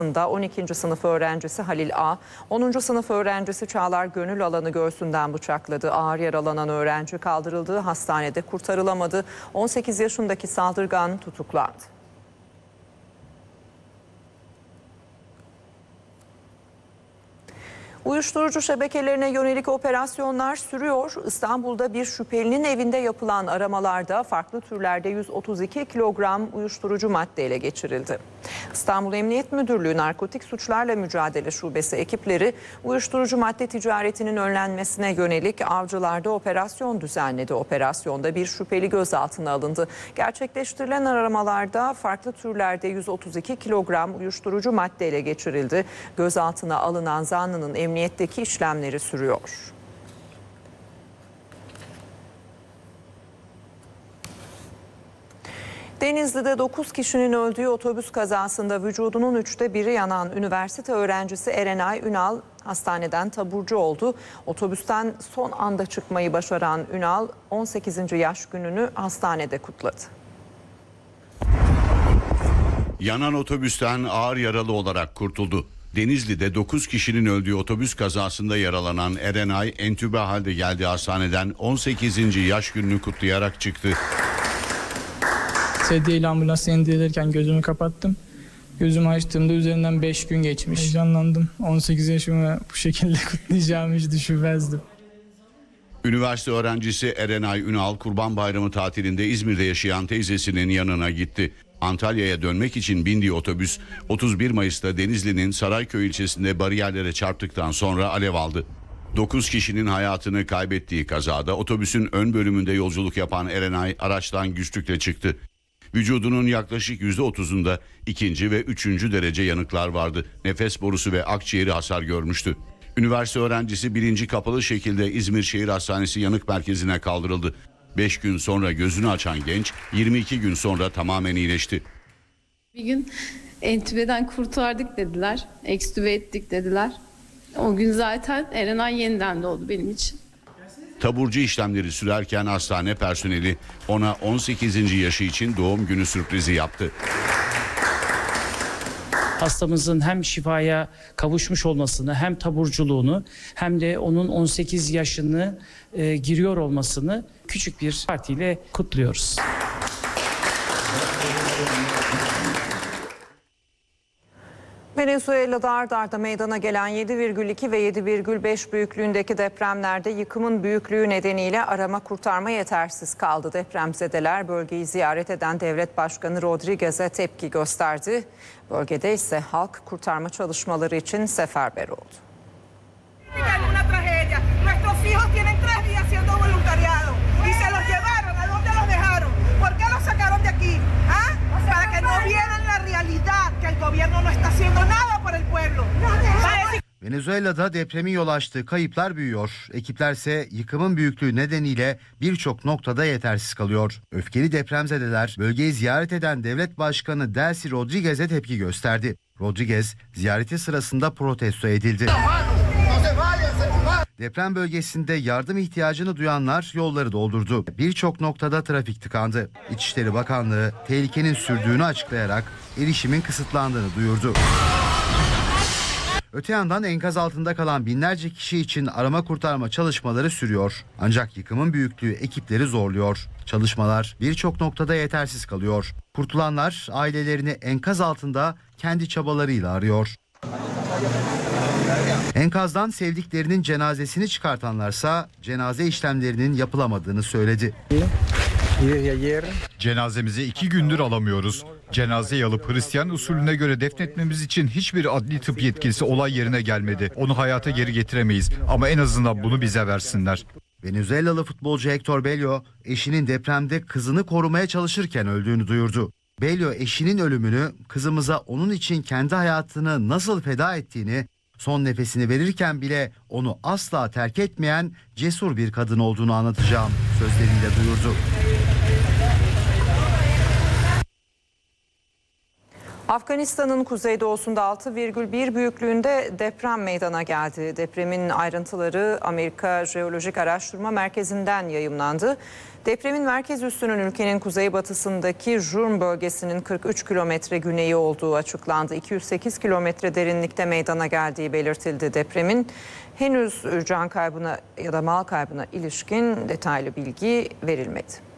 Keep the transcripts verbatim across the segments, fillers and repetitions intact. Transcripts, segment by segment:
on ikinci sınıf öğrencisi Halil A, onuncu sınıf öğrencisi Çağlar Gönül Alan'ı göğsünden bıçakladı. Ağır yaralanan öğrenci kaldırıldığı hastanede kurtarılamadı. on sekiz yaşındaki saldırgan tutuklandı. Uyuşturucu şebekelerine yönelik operasyonlar sürüyor. İstanbul'da bir şüphelinin evinde yapılan aramalarda farklı türlerde yüz otuz iki kilogram uyuşturucu madde ele geçirildi. İstanbul Emniyet Müdürlüğü Narkotik Suçlarla Mücadele Şubesi ekipleri uyuşturucu madde ticaretinin önlenmesine yönelik avcılarda operasyon düzenledi. Operasyonda bir şüpheli gözaltına alındı. Gerçekleştirilen aramalarda farklı türlerde yüz otuz iki kilogram uyuşturucu madde ele geçirildi. Gözaltına alınan zanlının emniyetteki işlemleri sürüyor. Denizli'de dokuz kişinin öldüğü otobüs kazasında vücudunun üçte biri yanan üniversite öğrencisi Erenay Ünal hastaneden taburcu oldu. Otobüsten son anda çıkmayı başaran Ünal on sekizinci yaş gününü hastanede kutladı. Yanan otobüsten ağır yaralı olarak kurtuldu. Denizli'de dokuz kişinin öldüğü otobüs kazasında yaralanan Erenay entübe halde geldiği hastaneden on sekizinci yaş gününü kutlayarak çıktı. Sedyeyle ambulansa indirilirken gözümü kapattım. Gözümü açtığımda üzerinden beş gün geçmiş. Heyecanlandım. on sekiz yaşımı bu şekilde kutlayacağımı hiç düşünmezdim. Üniversite öğrencisi Erenay Ünal Kurban Bayramı tatilinde İzmir'de yaşayan teyzesinin yanına gitti. Antalya'ya dönmek için bindiği otobüs otuz bir Mayıs'ta Denizli'nin Sarayköy ilçesinde bariyerlere çarptıktan sonra alev aldı. dokuz kişinin hayatını kaybettiği kazada otobüsün ön bölümünde yolculuk yapan Erenay araçtan güçlükle çıktı. Vücudunun yaklaşık yüzde otuzunda ikinci ve üçüncü derece yanıklar vardı. Nefes borusu ve akciğeri hasar görmüştü. Üniversite öğrencisi bilinci kapalı şekilde İzmir Şehir Hastanesi Yanık Merkezi'ne kaldırıldı. beş gün sonra gözünü açan genç yirmi iki gün sonra tamamen iyileşti. Bir gün entübeden kurtardık dediler, ekstübe ettik dediler. O gün zaten Erenay yeniden doğdu benim için. Taburcu işlemleri sürerken hastane personeli ona on sekizinci yaşı için doğum günü sürprizi yaptı. Hastamızın hem şifaya kavuşmuş olmasını hem taburculuğunu hem de onun on sekiz yaşını e, giriyor olmasını küçük bir partiyle kutluyoruz. Venezuela'da ard arda meydana gelen yedi virgül iki ve yedi virgül beş büyüklüğündeki depremlerde yıkımın büyüklüğü nedeniyle arama kurtarma yetersiz kaldı. Depremzedeler bölgeyi ziyaret eden Devlet Başkanı Rodriguez'e tepki gösterdi. Bölgede ise halk kurtarma çalışmaları için seferber oldu. Venezuela'da depremin yol açtığı kayıplar büyüyor. Ekiplerse yıkımın büyüklüğü nedeniyle birçok noktada yetersiz kalıyor. Öfkeli depremzedeler bölgeyi ziyaret eden Devlet Başkanı Delcy Rodriguez'e tepki gösterdi. Rodriguez ziyareti sırasında protesto edildi. Deprem bölgesinde yardım ihtiyacını duyanlar yolları doldurdu. Birçok noktada trafik tıkandı. İçişleri Bakanlığı tehlikenin sürdüğünü açıklayarak erişimin kısıtlandığını duyurdu. Öte yandan enkaz altında kalan binlerce kişi için arama kurtarma çalışmaları sürüyor. Ancak yıkımın büyüklüğü ekipleri zorluyor. Çalışmalar birçok noktada yetersiz kalıyor. Kurtulanlar ailelerini enkaz altında kendi çabalarıyla arıyor. Enkazdan sevdiklerinin cenazesini çıkartanlarsa cenaze işlemlerinin yapılamadığını söyledi. Cenazemizi iki gündür alamıyoruz. Cenazeyi alıp Hristiyan usulüne göre defnetmemiz için hiçbir adli tıp yetkilisi olay yerine gelmedi. Onu hayata geri getiremeyiz ama en azından bunu bize versinler. Venezuelalı futbolcu Hector Bello eşinin depremde kızını korumaya çalışırken öldüğünü duyurdu. Bello eşinin ölümünü, kızımıza onun için kendi hayatını nasıl feda ettiğini, son nefesini verirken bile onu asla terk etmeyen cesur bir kadın olduğunu anlatacağım sözleriyle duyurdu. Afganistan'ın kuzeydoğusunda altı virgül bir büyüklüğünde deprem meydana geldi. Depremin ayrıntıları Amerika Jeolojik Araştırma Merkezi'nden yayımlandı. Depremin merkez üssünün ülkenin kuzeybatısındaki Jurm bölgesinin kırk üç kilometre güneyi olduğu açıklandı. iki yüz sekiz kilometre derinlikte meydana geldiği belirtildi. Depremin henüz can kaybına ya da mal kaybına ilişkin detaylı bilgi verilmedi.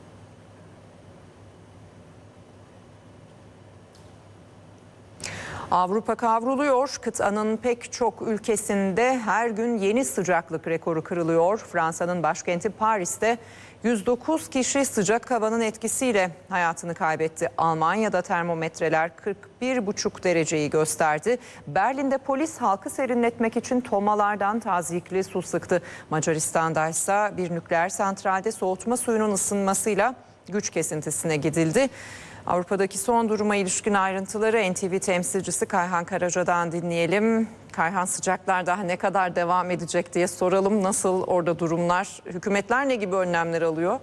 Avrupa kavruluyor. Kıtanın pek çok ülkesinde her gün yeni sıcaklık rekoru kırılıyor. Fransa'nın başkenti Paris'te yüz dokuz kişi sıcak havanın etkisiyle hayatını kaybetti. Almanya'da termometreler kırk bir buçuk dereceyi gösterdi. Berlin'de polis halkı serinletmek için tomalardan tazyikli su sıktı. Macaristan'da ise bir nükleer santralde soğutma suyunun ısınmasıyla güç kesintisine gidildi. Avrupa'daki son duruma ilişkin ayrıntıları N T V temsilcisi Kayhan Karaca'dan dinleyelim. Kayhan, sıcaklar daha ne kadar devam edecek diye soralım. Nasıl orada durumlar? Hükümetler ne gibi önlemler alıyor?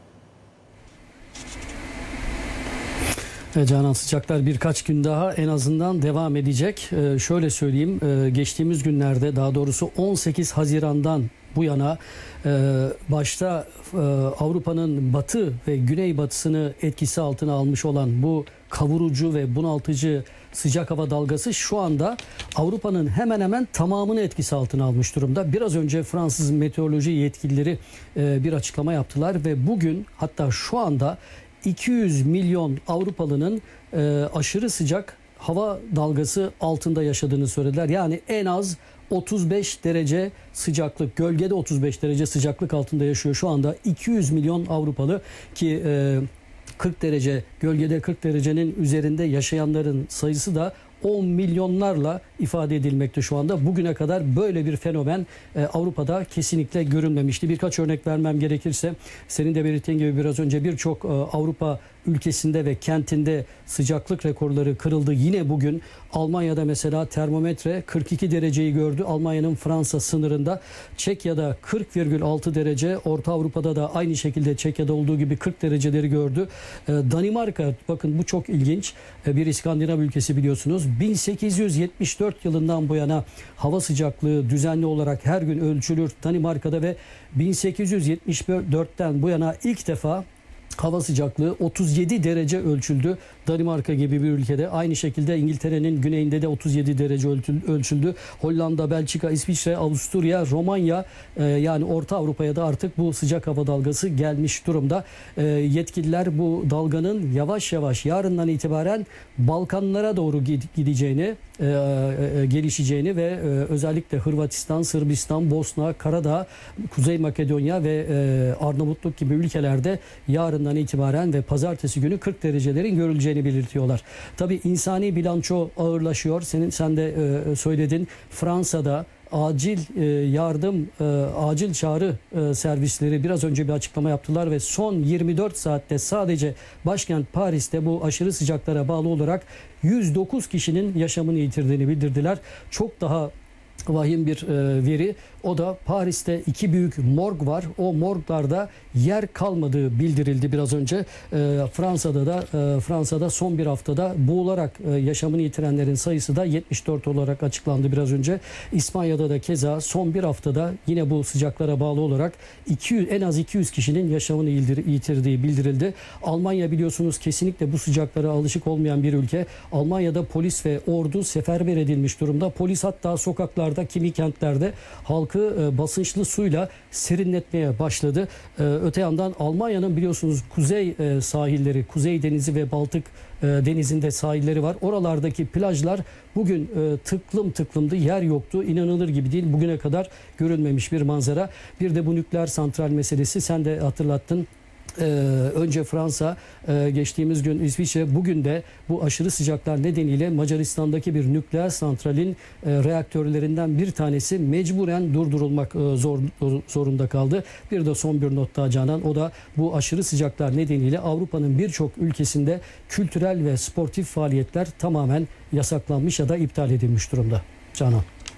Canan, sıcaklar birkaç gün daha en azından devam edecek. Ee, şöyle söyleyeyim, e, geçtiğimiz günlerde, daha doğrusu on sekiz Haziran'dan bu yana e, başta e, Avrupa'nın batı ve güneybatısını etkisi altına almış olan bu kavurucu ve bunaltıcı sıcak hava dalgası şu anda Avrupa'nın hemen hemen tamamını etkisi altına almış durumda. Biraz önce Fransız meteoroloji yetkilileri e, bir açıklama yaptılar ve bugün, hatta şu anda iki yüz milyon Avrupalının e, aşırı sıcak hava dalgası altında yaşadığını söylediler. Yani en az otuz beş derece sıcaklık, gölgede otuz beş derece sıcaklık altında yaşıyor şu anda iki yüz milyon Avrupalı ki e, kırk derece, gölgede kırk derecenin üzerinde yaşayanların sayısı da on milyonlarla ifade edilmekte şu anda. Bugüne kadar böyle bir fenomen e, Avrupa'da kesinlikle görülmemişti. Birkaç örnek vermem gerekirse, senin de belirttiğin gibi biraz önce birçok e, Avrupa ülkesinde ve kentinde sıcaklık rekorları kırıldı. Yine bugün Almanya'da mesela termometre kırk iki dereceyi gördü. Almanya'nın Fransa sınırında. Çekya'da kırk virgül altı derece. Orta Avrupa'da da aynı şekilde Çekya'da olduğu gibi kırk dereceleri gördü. Ee, Danimarka, bakın bu çok ilginç. Ee, bir İskandinav ülkesi biliyorsunuz. bin sekiz yüz yetmiş dört yılından bu yana hava sıcaklığı düzenli olarak her gün ölçülür Danimarka'da ve bin sekiz yüz yetmiş dörtten bu yana ilk defa hava sıcaklığı otuz yedi derece ölçüldü. Danimarka gibi bir ülkede. Aynı şekilde İngiltere'nin güneyinde de otuz yedi derece ölçüldü. Hollanda, Belçika, İsviçre, Avusturya, Romanya, e, yani Orta Avrupa'ya da artık bu sıcak hava dalgası gelmiş durumda. E, yetkililer bu dalganın yavaş yavaş yarından itibaren Balkanlara doğru gideceğini, e, e, gelişeceğini ve e, özellikle Hırvatistan, Sırbistan, Bosna, Karadağ, Kuzey Makedonya ve e, Arnavutluk gibi ülkelerde yarından itibaren ve pazartesi günü kırk derecelerin görüleceğini belirtiyorlar. Tabii insani bilanço ağırlaşıyor. Senin sen de e, söyledin. Fransa'da acil e, yardım, e, acil çağrı e, servisleri biraz önce bir açıklama yaptılar ve son yirmi dört saatte sadece başkent Paris'te bu aşırı sıcaklara bağlı olarak yüz dokuz kişinin yaşamını yitirdiğini bildirdiler. Çok daha vahim bir e, veri. O da Paris'te iki büyük morg var. O morglarda yer kalmadığı bildirildi biraz önce. E, Fransa'da da e, Fransa'da son bir haftada boğularak e, yaşamını yitirenlerin sayısı da yetmiş dört olarak açıklandı biraz önce. İspanya'da da keza son bir haftada yine bu sıcaklara bağlı olarak iki yüz, en az iki yüz kişinin yaşamını yitirdiği bildirildi. Almanya biliyorsunuz kesinlikle bu sıcaklara alışık olmayan bir ülke. Almanya'da polis ve ordu seferber edilmiş durumda. Polis hatta sokaklarda, kimi kentlerde halkı basınçlı suyla serinletmeye başladı. Öte yandan Almanya'nın biliyorsunuz kuzey sahilleri, Kuzey Denizi ve Baltık Denizi'nde sahilleri var. Oralardaki plajlar bugün tıklım tıklımdı. Yer yoktu. İnanılır gibi değil. Bugüne kadar görülmemiş bir manzara. Bir de bu nükleer santral meselesi, sen de hatırlattın. Ee, önce Fransa, e, geçtiğimiz gün İsviçre, bugün de bu aşırı sıcaklar nedeniyle Macaristan'daki bir nükleer santralin e, reaktörlerinden bir tanesi mecburen durdurulmak e, zor, zorunda kaldı. Bir de son bir not daha Canan, o da bu aşırı sıcaklar nedeniyle Avrupa'nın birçok ülkesinde kültürel ve sportif faaliyetler tamamen yasaklanmış ya da iptal edilmiş durumda. Canan.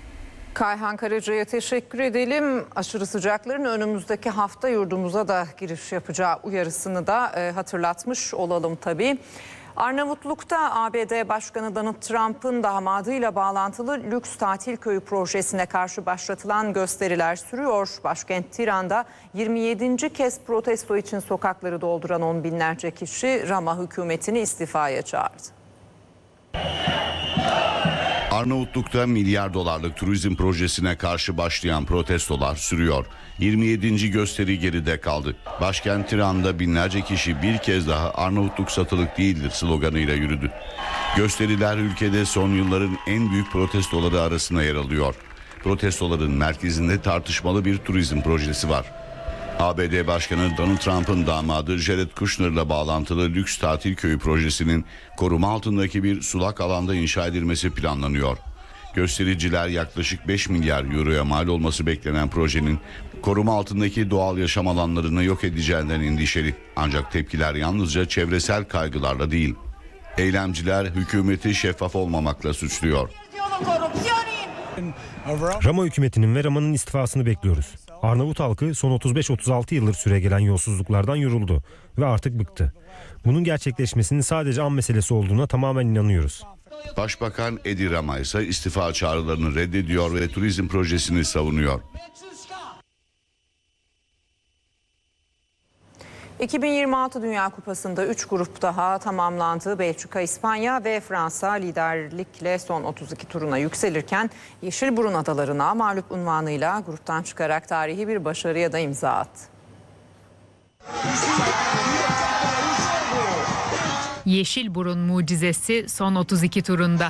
Kayhan Karaca'ya teşekkür edelim. Aşırı sıcakların önümüzdeki hafta yurdumuza da giriş yapacağı uyarısını da e, hatırlatmış olalım tabii. Arnavutluk'ta A B D Başkanı Donald Trump'ın damadıyla bağlantılı lüks tatil köyü projesine karşı başlatılan gösteriler sürüyor. Başkent Tiran'da yirmi yedinci kez protesto için sokakları dolduran on binlerce kişi Rama hükümetini istifaya çağırdı. Arnavutluk'ta milyar dolarlık turizm projesine karşı başlayan protestolar sürüyor. yirmi yedinci gösteri geride kaldı. Başkent Tiran'da binlerce kişi bir kez daha Arnavutluk satılık değildir sloganıyla yürüdü. Gösteriler ülkede son yılların en büyük protestoları arasında yer alıyor. Protestoların merkezinde tartışmalı bir turizm projesi var. A B D Başkanı Donald Trump'ın damadı Jared Kushner'la bağlantılı lüks tatil köyü projesinin koruma altındaki bir sulak alanda inşa edilmesi planlanıyor. Göstericiler yaklaşık beş milyar euroya mal olması beklenen projenin koruma altındaki doğal yaşam alanlarını yok edeceğinden endişeli. Ancak tepkiler yalnızca çevresel kaygılarla değil. Eylemciler hükümeti şeffaf olmamakla suçluyor. Rama hükümetinin ve Rama'nın istifasını bekliyoruz. Arnavut halkı son otuz beş otuz altı yıldır süregelen yolsuzluklardan yoruldu ve artık bıktı. Bunun gerçekleşmesinin sadece an meselesi olduğuna tamamen inanıyoruz. Başbakan Edi Rama ise istifa çağrılarını reddediyor ve turizm projesini savunuyor. iki bin yirmi altı Dünya Kupası'nda üç grup daha tamamlandı. Belçika, İspanya ve Fransa liderlikle son otuz iki turuna yükselirken Yeşilburun Adaları'na mağlup unvanıyla gruptan çıkarak tarihi bir başarıya da imza attı. Yeşilburun mucizesi son otuz iki turunda.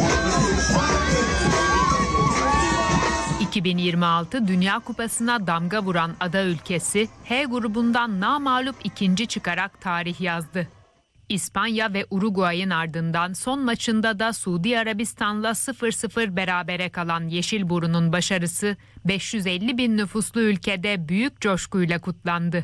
iki bin yirmi altı Dünya Kupası'na damga vuran ada ülkesi H grubundan namağlup ikinci çıkarak tarih yazdı. İspanya ve Uruguay'ın ardından son maçında da Suudi Arabistan'la sıfır sıfır berabere kalan Yeşilburun'un başarısı beş yüz elli bin nüfuslu ülkede büyük coşkuyla kutlandı.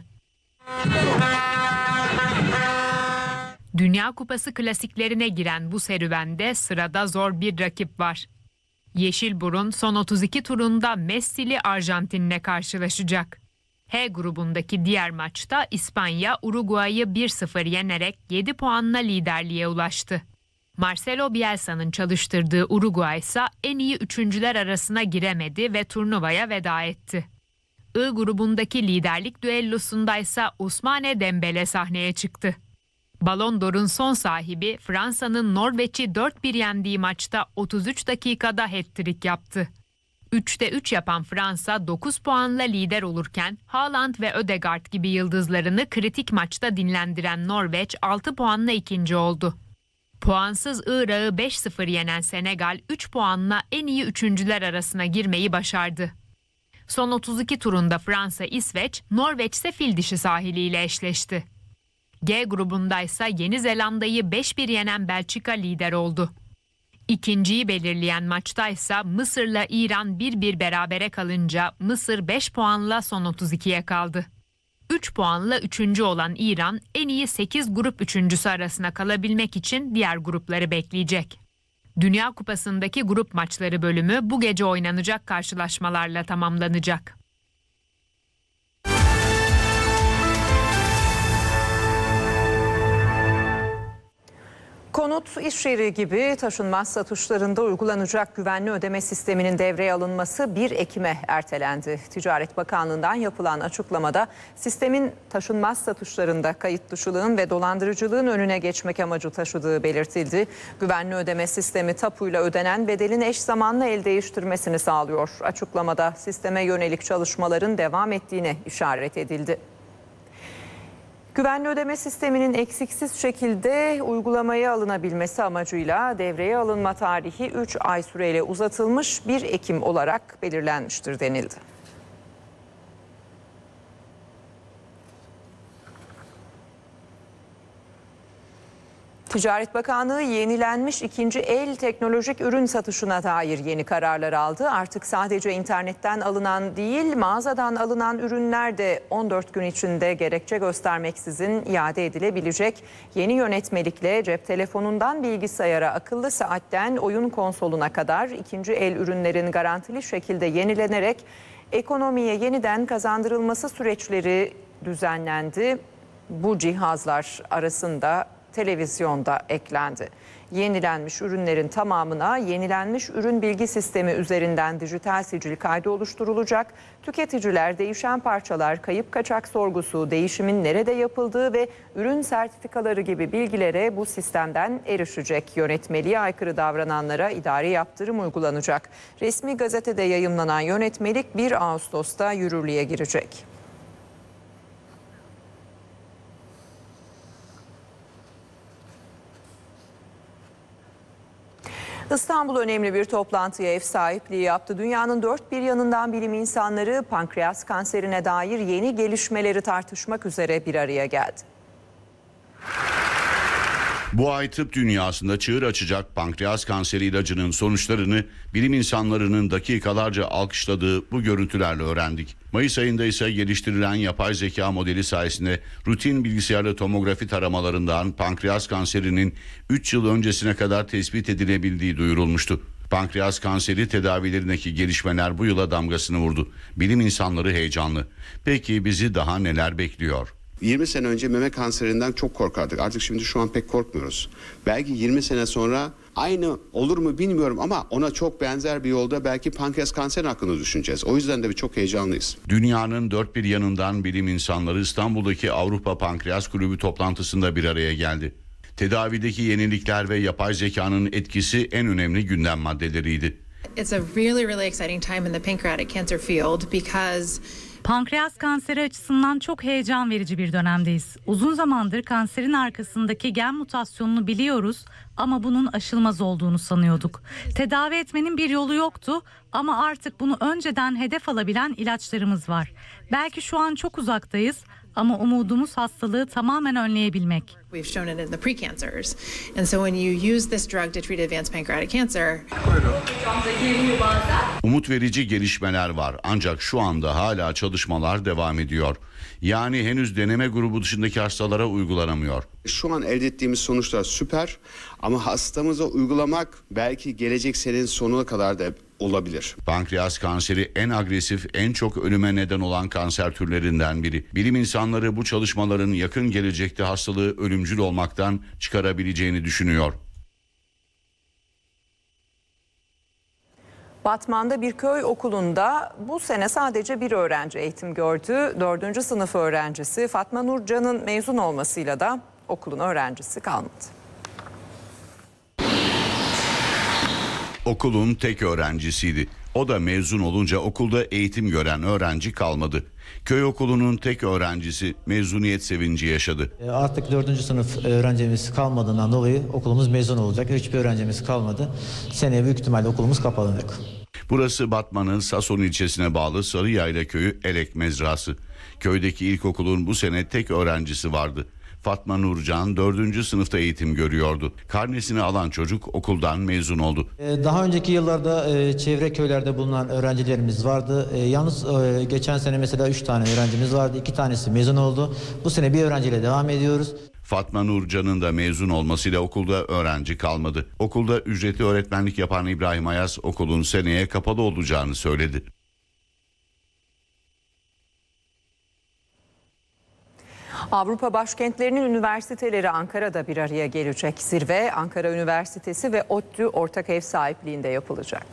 Dünya Kupası klasiklerine giren bu serüvende sırada zor bir rakip var. Yeşilburun son otuz iki turunda Messi'li Arjantin'le karşılaşacak. H grubundaki diğer maçta İspanya Uruguay'ı bir sıfır yenerek yedi puanla liderliğe ulaştı. Marcelo Bielsa'nın çalıştırdığı Uruguay ise en iyi üçüncüler arasına giremedi ve turnuvaya veda etti. I grubundaki liderlik düellosunda ise Ousmane Dembele sahneye çıktı. Ballon d'Or'un son sahibi Fransa'nın Norveç'i dört bir yendiği maçta otuz üç dakikada hat-trick yaptı. üçte üç yapan Fransa dokuz puanla lider olurken Haaland ve Ødegaard gibi yıldızlarını kritik maçta dinlendiren Norveç altı puanla ikinci oldu. Puansız Irak'ı beş sıfır yenen Senegal üç puanla en iyi üçüncüler arasına girmeyi başardı. Son otuz iki turunda Fransa İsveç, Norveç ise Fildişi sahiliyle eşleşti. G grubunda ise Yeni Zelanda'yı beş bir yenen Belçika lider oldu. İkinciyi belirleyen maçta ise Mısır'la İran bir bir berabere kalınca Mısır beş puanla son otuz ikiye kaldı. üç puanla üçüncü olan İran en iyi sekiz grup üçüncüsü arasına kalabilmek için diğer grupları bekleyecek. Dünya Kupası'ndaki grup maçları bölümü bu gece oynanacak karşılaşmalarla tamamlanacak. Konut, iş yeri gibi taşınmaz satışlarında uygulanacak güvenli ödeme sisteminin devreye alınması bir Ekim'e ertelendi. Ticaret Bakanlığı'ndan yapılan açıklamada sistemin taşınmaz satışlarında kayıt dışılığın ve dolandırıcılığın önüne geçmek amacı taşıdığı belirtildi. Güvenli ödeme sistemi tapuyla ödenen bedelin eş zamanlı el değiştirmesini sağlıyor. Açıklamada sisteme yönelik çalışmaların devam ettiğine işaret edildi. Güvenli ödeme sisteminin eksiksiz şekilde uygulamaya alınabilmesi amacıyla devreye alınma tarihi üç ay süreyle uzatılmış bir Ekim olarak belirlenmiştir denildi. Ticaret Bakanlığı yenilenmiş ikinci el teknolojik ürün satışına dair yeni kararlar aldı. Artık sadece internetten alınan değil, mağazadan alınan ürünler de on dört gün içinde gerekçe göstermeksizin iade edilebilecek. Yeni yönetmelikle cep telefonundan bilgisayara, akıllı saatten oyun konsoluna kadar ikinci el ürünlerin garantili şekilde yenilenerek ekonomiye yeniden kazandırılması süreçleri düzenlendi. Bu cihazlar arasında televizyonda eklendi. Yenilenmiş ürünlerin tamamına yenilenmiş ürün bilgi sistemi üzerinden dijital sicil kaydı oluşturulacak. Tüketiciler değişen parçalar, kayıp kaçak sorgusu, değişimin nerede yapıldığı ve ürün sertifikaları gibi bilgilere bu sistemden erişecek. Yönetmeliğe aykırı davrananlara idari yaptırım uygulanacak. Resmi gazetede yayımlanan yönetmelik bir Ağustos'ta yürürlüğe girecek. İstanbul önemli bir toplantıya ev sahipliği yaptı. Dünyanın dört bir yanından bilim insanları pankreas kanserine dair yeni gelişmeleri tartışmak üzere bir araya geldi. Bu ay tıp dünyasında çığır açacak pankreas kanseri ilacının sonuçlarını bilim insanlarının dakikalarca alkışladığı bu görüntülerle öğrendik. Mayıs ayında ise geliştirilen yapay zeka modeli sayesinde rutin bilgisayarlı tomografi taramalarından pankreas kanserinin üç yıl öncesine kadar tespit edilebildiği duyurulmuştu. Pankreas kanseri tedavilerindeki gelişmeler bu yıla damgasını vurdu. Bilim insanları heyecanlı. Peki bizi daha neler bekliyor? yirmi sene önce meme kanserinden çok korkardık. Artık şimdi şu an pek korkmuyoruz. Belki yirmi sene sonra aynı olur mu bilmiyorum ama ona çok benzer bir yolda belki pankreas kanseri hakkında düşüneceğiz. O yüzden de çok heyecanlıyız. Dünyanın dört bir yanından bilim insanları İstanbul'daki Avrupa Pankreas Kulübü toplantısında bir araya geldi. Tedavideki yenilikler ve yapay zekanın etkisi en önemli gündem maddeleriydi. It's a really really exciting time in the pancreatic cancer field because Pankreas kanseri açısından çok heyecan verici bir dönemdeyiz. Uzun zamandır kanserin arkasındaki gen mutasyonunu biliyoruz ama bunun aşılmaz olduğunu sanıyorduk. Tedavi etmenin bir yolu yoktu ama artık bunu önceden hedef alabilen ilaçlarımız var. Belki şu an çok uzaktayız ama umudumuz hastalığı tamamen önleyebilmek. We've shown it in the precancers. And so when you use this drug to treat advanced pancreatic cancer. Umut verici gelişmeler var ancak şu anda hala çalışmalar devam ediyor. Yani henüz deneme grubu dışındaki hastalara uygulanamıyor. Şu an elde ettiğimiz sonuçlar süper ama hastamıza uygulamak belki gelecek senenin sonuna kadar da olabilir. Pankreas kanseri en agresif, en çok ölüme neden olan kanser türlerinden biri. Bilim insanları bu çalışmaların yakın gelecekte hastalığı ölümcül olmaktan çıkarabileceğini düşünüyor. Batman'da bir köy okulunda bu sene sadece bir öğrenci eğitim gördü. Dördüncü sınıf öğrencisi Fatma Nur Can'ın mezun olmasıyla da okulun öğrencisi kalmadı. Okulun tek öğrencisiydi. O da mezun olunca okulda eğitim gören öğrenci kalmadı. Köy okulunun tek öğrencisi mezuniyet sevinci yaşadı. Artık dördüncü sınıf öğrencimiz kalmadığından dolayı okulumuz mezun olacak. Hiçbir öğrencimiz kalmadı. Seneye büyük ihtimalle okulumuz kapanacak. Burası Batman'ın Sason ilçesine bağlı Sarıyayla köyü Elek Mezrası. Köydeki ilkokulun bu sene tek öğrencisi vardı. Fatma Nurcan dördüncü sınıfta eğitim görüyordu. Karnesini alan çocuk okuldan mezun oldu. Daha önceki yıllarda çevre köylerde bulunan öğrencilerimiz vardı. Yalnız geçen sene mesela üç tane öğrencimiz vardı. iki tanesi mezun oldu. Bu sene bir öğrenciyle devam ediyoruz. Fatma Nurcan'ın da mezun olmasıyla okulda öğrenci kalmadı. Okulda ücretli öğretmenlik yapan İbrahim Ayaz okulun seneye kapalı olacağını söyledi. Avrupa başkentlerinin üniversiteleri Ankara'da bir araya gelecek. Zirve Ankara Üniversitesi ve ODTÜ ortak ev sahipliğinde yapılacak.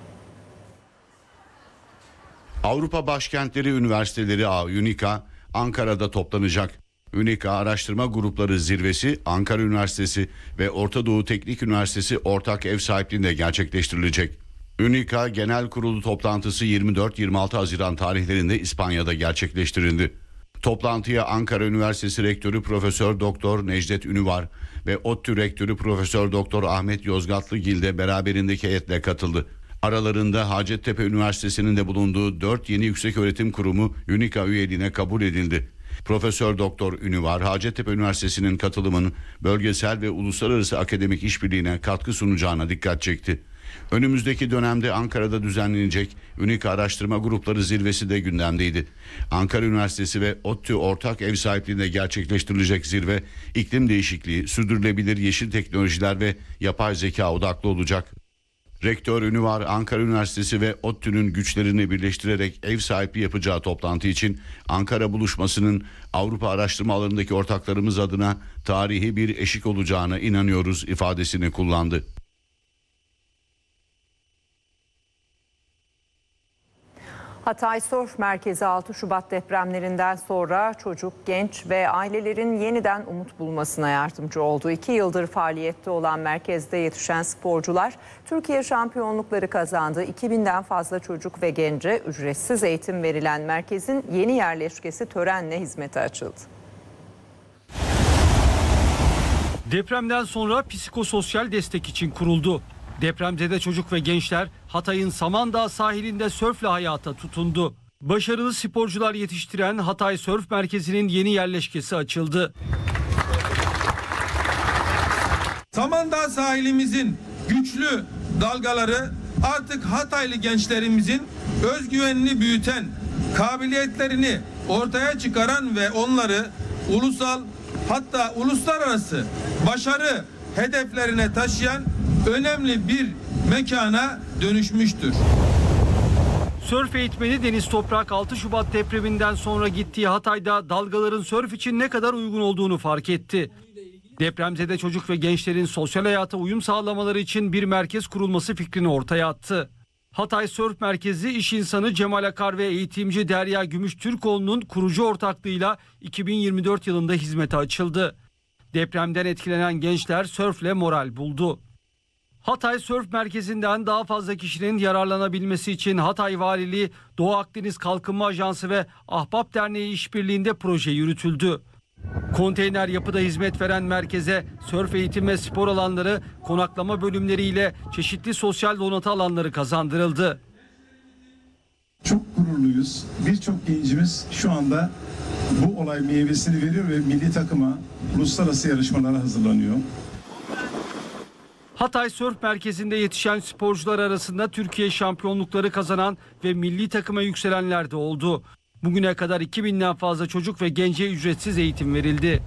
Avrupa Başkentleri Üniversiteleri ağı UNIKA Ankara'da toplanacak. UNIKA Araştırma Grupları Zirvesi Ankara Üniversitesi ve Orta Doğu Teknik Üniversitesi ortak ev sahipliğinde gerçekleştirilecek. UNIKA Genel Kurulu toplantısı yirmi dört yirmi altı Haziran tarihlerinde İspanya'da gerçekleştirildi. Toplantıya Ankara Üniversitesi Rektörü Profesör Doktor Necdet Ünüvar ve ODTÜ Rektörü Profesör Doktor Ahmet Yozgatlıgil de beraberindeki heyetle katıldı. Aralarında Hacettepe Üniversitesi'nin de bulunduğu dört yeni yükseköğretim kurumu UNIKA üyeliğine kabul edildi. Profesör Doktor Ünüvar, Hacettepe Üniversitesi'nin katılımının bölgesel ve uluslararası akademik işbirliğine katkı sunacağına dikkat çekti. Önümüzdeki dönemde Ankara'da düzenlenecek UNIKA Araştırma Grupları Zirvesi de gündemdeydi. Ankara Üniversitesi ve ODTÜ ortak ev sahipliğinde gerçekleştirilecek zirve, iklim değişikliği, sürdürülebilir yeşil teknolojiler ve yapay zeka odaklı olacak. Rektör Ünüvar, Ankara Üniversitesi ve ODTÜ'nün güçlerini birleştirerek ev sahipliği yapacağı toplantı için Ankara buluşmasının Avrupa araştırma alanındaki ortaklarımız adına tarihi bir eşik olacağına inanıyoruz ifadesini kullandı. Hatay Sörf Merkezi altı Şubat depremlerinden sonra çocuk, genç ve ailelerin yeniden umut bulmasına yardımcı oldu. İki yıldır faaliyette olan merkezde yetişen sporcular Türkiye şampiyonlukları kazandı. iki binden fazla çocuk ve gence ücretsiz eğitim verilen merkezin yeni yerleşkesi törenle hizmete açıldı. Depremden sonra psikososyal destek için kuruldu. Depremzede çocuk ve gençler Hatay'ın Samandağ sahilinde sörfle hayata tutundu. Başarılı sporcular yetiştiren Hatay Sörf Merkezi'nin yeni yerleşkesi açıldı. Samandağ sahilimizin güçlü dalgaları artık Hataylı gençlerimizin özgüvenini büyüten, kabiliyetlerini ortaya çıkaran ve onları ulusal hatta uluslararası başarı hedeflerine taşıyan önemli bir mekana dönüşmüştür. Sörf eğitmeni Deniz Toprak altı Şubat depreminden sonra gittiği Hatay'da dalgaların sörf için ne kadar uygun olduğunu fark etti. Depremzede çocuk ve gençlerin sosyal hayata uyum sağlamaları için bir merkez kurulması fikrini ortaya attı. Hatay Sörf Merkezi iş insanı Cemal Akar ve eğitimci Derya Gümüş-Türkoğlu'nun kurucu ortaklığıyla iki bin yirmi dört yılında hizmete açıldı. Depremden etkilenen gençler sörfle moral buldu. Hatay Sörf Merkezi'nden daha fazla kişinin yararlanabilmesi için Hatay Valiliği, Doğu Akdeniz Kalkınma Ajansı ve Ahbap Derneği işbirliğinde proje yürütüldü. Konteyner yapıda hizmet veren merkeze sörf eğitim ve spor alanları, konaklama bölümleriyle çeşitli sosyal donatı alanları kazandırıldı. Çok gururluyuz. Birçok gencimiz şu anda bu olay meyvesini veriyor ve milli takıma uluslararası yarışmalara hazırlanıyor. Hatay Sörf Merkezi'nde yetişen sporcular arasında Türkiye şampiyonlukları kazanan ve milli takıma yükselenler de oldu. Bugüne kadar iki binden fazla çocuk ve gence ücretsiz eğitim verildi.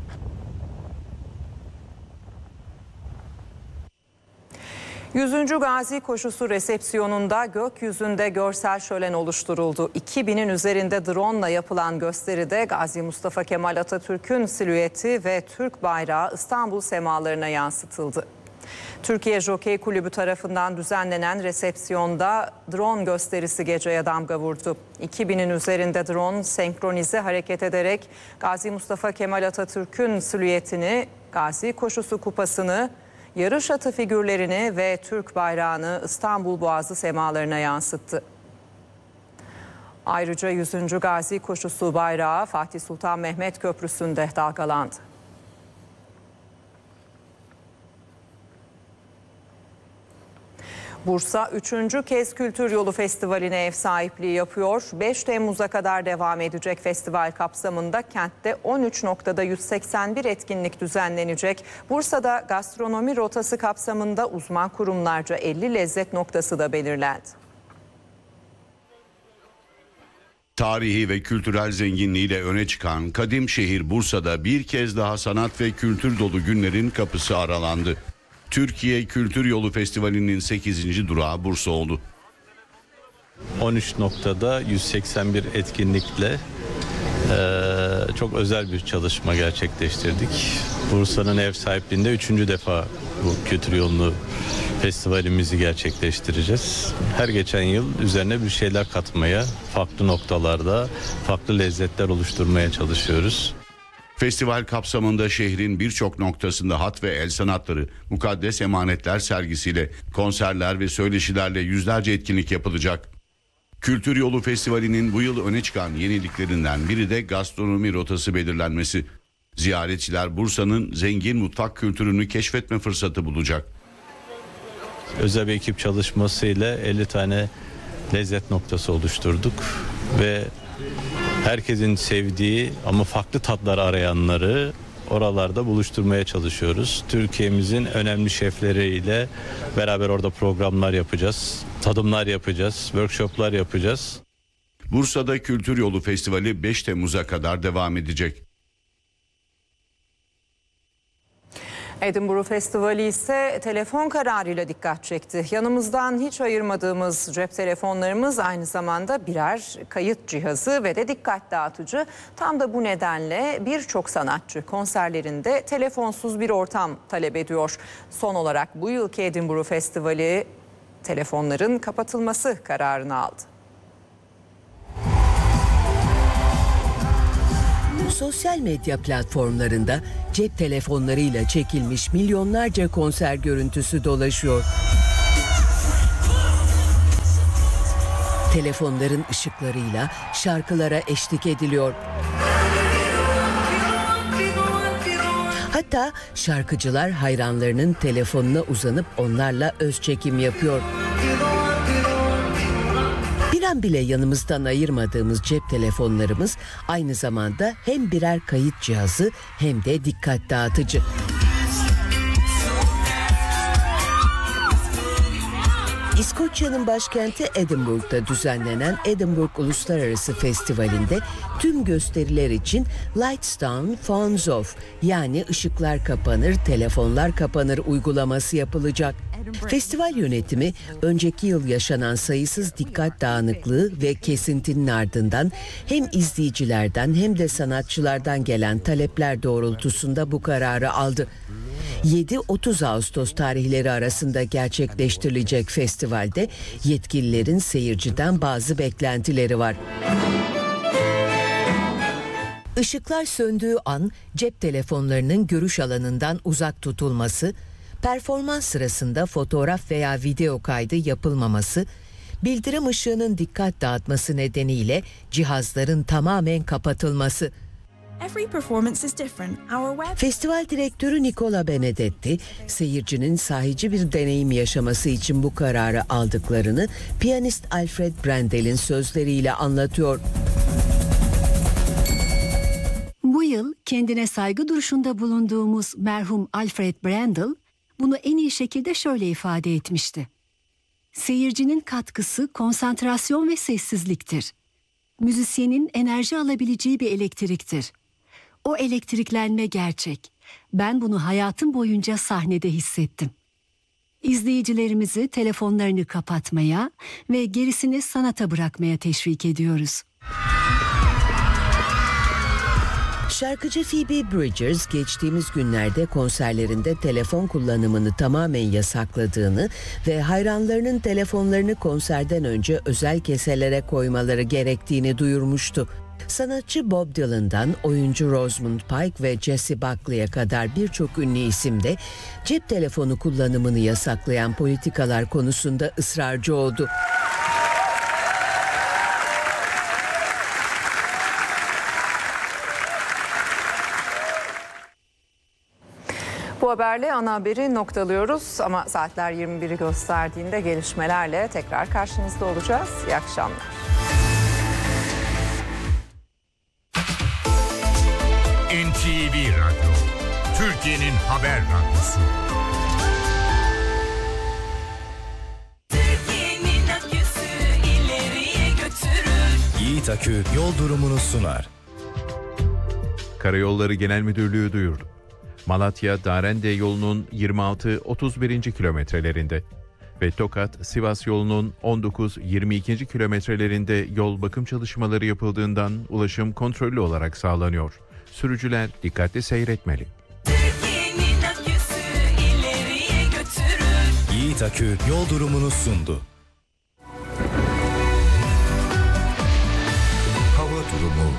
yüzüncü Gazi Koşusu resepsiyonunda gökyüzünde görsel şölen oluşturuldu. iki binin üzerinde drone ile yapılan gösteride Gazi Mustafa Kemal Atatürk'ün silüeti ve Türk bayrağı İstanbul semalarına yansıtıldı. Türkiye Jokey Kulübü tarafından düzenlenen resepsiyonda drone gösterisi geceye damga vurdu. iki binin üzerinde drone senkronize hareket ederek Gazi Mustafa Kemal Atatürk'ün silüetini, Gazi Koşusu kupasını, yarış atı figürlerini ve Türk bayrağını İstanbul Boğazı semalarına yansıttı. Ayrıca yüzüncü Gazi Koşusu bayrağı Fatih Sultan Mehmet Köprüsü'nde dalgalandı. Bursa üçüncü kez Kültür Yolu Festivali'ne ev sahipliği yapıyor. beş Temmuz'a kadar devam edecek festival kapsamında kentte on üç noktada yüz seksen bir etkinlik düzenlenecek. Bursa'da gastronomi rotası kapsamında uzman kurumlarca elli lezzet noktası da belirlendi. Tarihi ve kültürel zenginliğiyle öne çıkan kadim şehir Bursa'da bir kez daha sanat ve kültür dolu günlerin kapısı aralandı. Türkiye Kültür Yolu Festivali'nin sekizinci durağı Bursa oldu. on üç noktada yüz seksen bir etkinlikle e, çok özel bir çalışma gerçekleştirdik. Bursa'nın ev sahipliğinde üçüncü defa bu Kültür Yolu Festivalimizi gerçekleştireceğiz. Her geçen yıl üzerine bir şeyler katmaya, farklı noktalarda farklı lezzetler oluşturmaya çalışıyoruz. Festival kapsamında şehrin birçok noktasında hat ve el sanatları, mukaddes emanetler sergisiyle, konserler ve söyleşilerle yüzlerce etkinlik yapılacak. Kültür Yolu Festivali'nin bu yıl öne çıkan yeniliklerinden biri de gastronomi rotası belirlenmesi. Ziyaretçiler Bursa'nın zengin mutfak kültürünü keşfetme fırsatı bulacak. Özel bir ekip çalışmasıyla elli tane lezzet noktası oluşturduk ve herkesin sevdiği ama farklı tatlar arayanları oralarda buluşturmaya çalışıyoruz. Türkiye'mizin önemli şefleriyle beraber orada programlar yapacağız, tadımlar yapacağız, workshoplar yapacağız. Bursa'da Kültür Yolu Festivali beş Temmuz'a kadar devam edecek. Edinburgh Festivali ise telefon kararıyla dikkat çekti. Yanımızdan hiç ayırmadığımız cep telefonlarımız aynı zamanda birer kayıt cihazı ve de dikkat dağıtıcı. Tam da bu nedenle birçok sanatçı konserlerinde telefonsuz bir ortam talep ediyor. Son olarak bu yılki Edinburgh Festivali telefonların kapatılması kararını aldı. Sosyal medya platformlarında cep telefonlarıyla çekilmiş milyonlarca konser görüntüsü dolaşıyor. Telefonların ışıklarıyla şarkılara eşlik ediliyor. Hatta şarkıcılar hayranlarının telefonuna uzanıp onlarla öz çekim yapıyor. Bir an bile yanımızdan ayırmadığımız cep telefonlarımız aynı zamanda hem birer kayıt cihazı hem de dikkat dağıtıcı. İskoçya'nın başkenti Edinburgh'da düzenlenen Edinburgh Uluslararası Festivali'nde tüm gösteriler için Lights Down, Phones Off yani ışıklar kapanır, telefonlar kapanır uygulaması yapılacak. Festival yönetimi önceki yıl yaşanan sayısız dikkat dağınıklığı ve kesintinin ardından hem izleyicilerden hem de sanatçılardan gelen talepler doğrultusunda bu kararı aldı. yedi otuz Ağustos tarihleri arasında gerçekleştirilecek festivalde yetkililerin seyirciden bazı beklentileri var. Işıklar söndüğü an cep telefonlarının görüş alanından uzak tutulması, performans sırasında fotoğraf veya video kaydı yapılmaması, bildirim ışığının dikkat dağıtması nedeniyle cihazların tamamen kapatılması. Festival direktörü Nicola Benedetti, seyircinin sahici bir deneyim yaşaması için bu kararı aldıklarını piyanist Alfred Brandel'in sözleriyle anlatıyor. Bu yıl kendine saygı duruşunda bulunduğumuz merhum Alfred Brandel bunu en iyi şekilde şöyle ifade etmişti. Seyircinin katkısı konsantrasyon ve sessizliktir. Müzisyenin enerji alabileceği bir elektriktir. O elektriklenme gerçek. Ben bunu hayatım boyunca sahnede hissettim. İzleyicilerimizi telefonlarını kapatmaya ve gerisini sanata bırakmaya teşvik ediyoruz. Şarkıcı Phoebe Bridgers geçtiğimiz günlerde konserlerinde telefon kullanımını tamamen yasakladığını ve hayranlarının telefonlarını konserden önce özel keselere koymaları gerektiğini duyurmuştu. Sanatçı Bob Dylan'dan oyuncu Rosamund Pike ve Jessie Buckley'e kadar birçok ünlü isim de cep telefonu kullanımını yasaklayan politikalar konusunda ısrarcı oldu. Bu haberle ana haberi noktalıyoruz ama saatler yirmi biri gösterdiğinde gelişmelerle tekrar karşınızda olacağız. İyi akşamlar. N T V Radyo, Türkiye'nin haber radyosu. Türkiye'nin aküsü ileriye götürür. Yiğit Akü yol durumunu sunar. Karayolları Genel Müdürlüğü duyurdu. Malatya-Darende yolunun yirmi altı otuz birinci kilometrelerinde ve Tokat-Sivas yolunun on dokuz yirmi ikinci kilometrelerinde yol bakım çalışmaları yapıldığından ulaşım kontrollü olarak sağlanıyor. Sürücüler dikkatli seyretmeli. Türkiye'nin aküsü ileriye götürür. Yiğit Akü yol durumunu sundu. Hava durumu.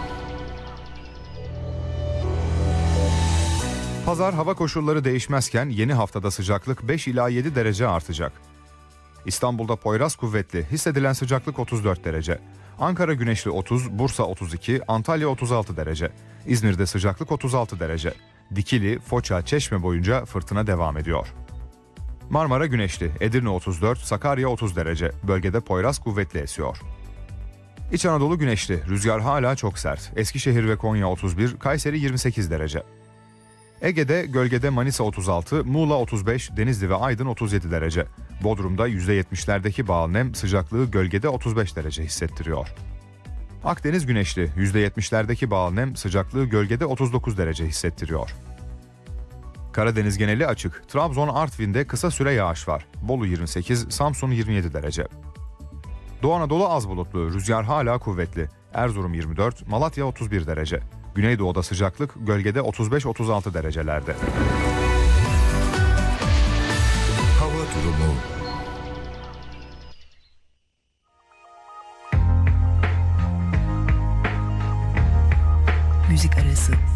Pazar hava koşulları değişmezken yeni haftada sıcaklık beş ila yedi derece artacak. İstanbul'da Poyraz kuvvetli, hissedilen sıcaklık otuz dört derece. Ankara güneşli otuz, Bursa otuz iki, Antalya otuz altı derece. İzmir'de sıcaklık otuz altı derece. Dikili, Foça, Çeşme boyunca fırtına devam ediyor. Marmara güneşli, Edirne otuz dört, Sakarya otuz derece. Bölgede Poyraz kuvvetli esiyor. İç Anadolu güneşli, rüzgar hala çok sert. Eskişehir ve Konya otuz bir, Kayseri yirmi sekiz derece. Ege'de gölgede Manisa otuz altı, Muğla otuz beş, Denizli ve Aydın otuz yedi derece. Bodrum'da yüzde yetmişlerdeki bağıl nem sıcaklığı gölgede otuz beş derece hissettiriyor. Akdeniz güneşli, yüzde yetmişlerdeki bağıl nem sıcaklığı gölgede otuz dokuz derece hissettiriyor. Karadeniz geneli açık. Trabzon, Artvin'de kısa süre yağış var. Bolu yirmi sekiz, Samsun yirmi yedi derece. Doğu Anadolu az bulutlu, rüzgar hala kuvvetli. Erzurum yirmi dört, Malatya otuz bir derece. Güneydoğu'da sıcaklık gölgede otuz beş otuz altı derecelerde. Hava durumu. Müzik arası.